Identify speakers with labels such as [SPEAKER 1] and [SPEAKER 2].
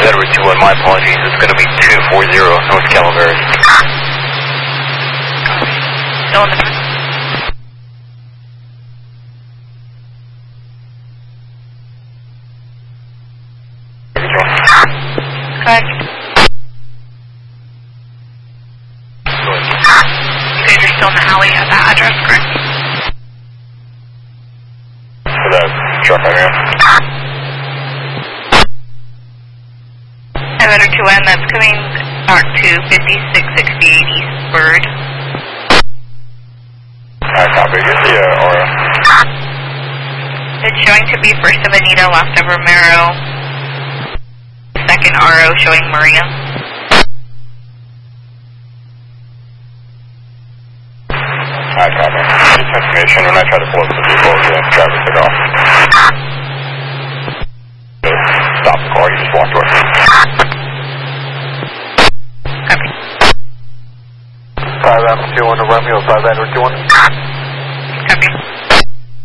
[SPEAKER 1] Edward 2-1, my apologies. It's going to be 240 North Calaveras.
[SPEAKER 2] Still in the truck. Correct. You guys are still in the alley at that address, correct?
[SPEAKER 1] For that truck right here.
[SPEAKER 2] Elevator 2N, that's coming back to 5668 East Bird.
[SPEAKER 1] Copy. Here's the aura.
[SPEAKER 2] It's showing to be First Avenida, left of Romero. Second RO showing Maria.
[SPEAKER 1] Copy. Just information. When I try to pull up the vehicle, the driver took off. Stop the car, you just walked away.
[SPEAKER 2] Copy.
[SPEAKER 1] 5 Adam 21 to Romeo, 5 Edward 21.
[SPEAKER 2] Copy.